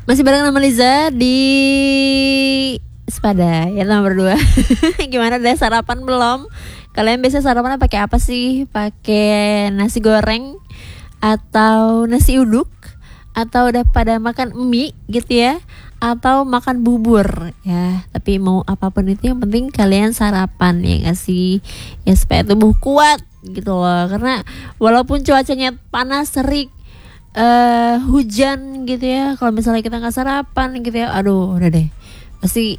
Masih bareng sama Liza di Sepada ya nomor 2. Gimana, udah sarapan belum? Kalian biasa sarapannya pakai apa sih? Pakai nasi goreng atau nasi uduk, atau udah pada makan mie gitu ya, atau makan bubur ya. Tapi mau apapun itu yang penting kalian sarapan ya nggak sih? Ya supaya tubuh kuat gitu loh. Karena walaupun cuacanya panas terik, hujan gitu ya, kalau misalnya kita nggak sarapan gitu ya, aduh udah deh pasti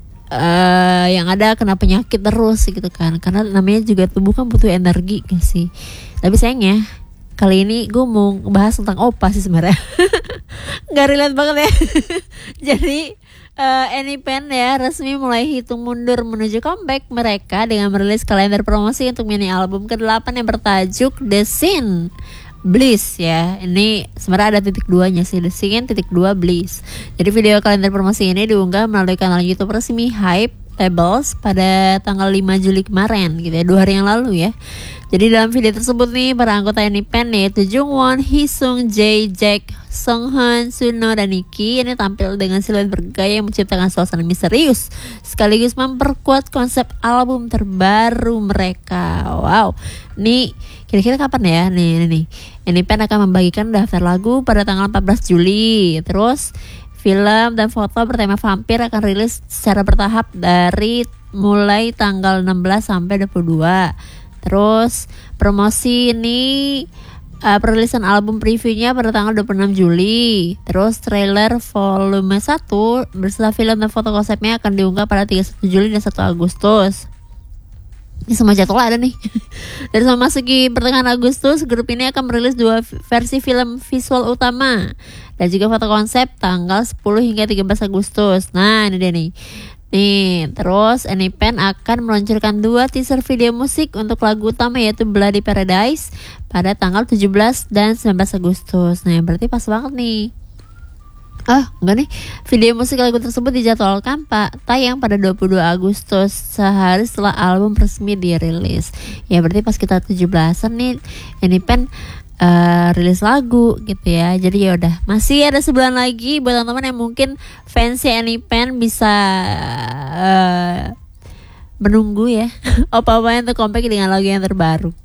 yang ada kena penyakit terus gitu kan. Karena namanya juga tubuh kan butuh energi kan sih. Tapi sayangnya kali ini gue mau bahas tentang opa sih sebenarnya. Nggak relate banget ya. Jadi Anypen ya resmi mulai hitung mundur menuju comeback mereka dengan merilis kalender promosi untuk mini album ke-8 yang bertajuk The Scene Bliss ya. Ini sebenarnya ada titik 2-nya sih, The Scene titik 2 Bliss. Jadi video kalender promosi ini diunggah melalui kanal YouTube resmi Hype Tables pada tanggal 5 Juli kemarin gitu ya, 2 hari yang lalu ya. Jadi dalam video tersebut nih, para anggota Anypen yaitu Jungwon, Hisung, Jae, Jack, Songhyun, Suno, dan Nikki ini tampil dengan siluet bergaya yang menciptakan suasana misterius sekaligus memperkuat konsep album terbaru mereka. Wow, nih kira-kira kapan ya nih Anypen akan membagikan daftar lagu pada tanggal 14 Juli. Terus film dan foto bertema vampir akan rilis secara bertahap dari mulai tanggal 16 sampai 22. Terus promosi ini perilisan album previewnya pada tanggal 26 Juli. Terus trailer volume 1 beserta film dan foto konsepnya akan diunggah pada 31 Juli dan 1 Agustus. Ini semua jadwal ada nih. Dan memasuki pertengahan Agustus, grup ini akan merilis 2 versi film visual utama dan juga foto konsep tanggal 10 hingga 13 Agustus. Nah ini dia nih. Terus Anypen akan meluncurkan 2 teaser video musik untuk lagu utama yaitu Bloody Paradise pada tanggal 17 dan 19 Agustus. Nah berarti pas banget nih. Enggak nih, video musik lagu tersebut dijadwalkan tayang pada 22 Agustus, sehari setelah album resmi dirilis. Ya berarti pas kita 17-an nih Anypen rilis lagu gitu ya. Jadi ya udah, masih ada sebulan lagi buat teman-teman yang mungkin fans Anypen bisa menunggu ya opa-opanya untuk comeback dengan lagu yang terbaru.